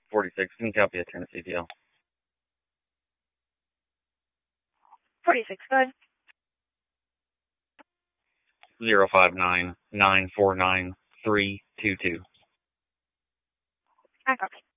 46. Can you copy a Tennessee TL? 46, go ahead. 059-949-322. I copy.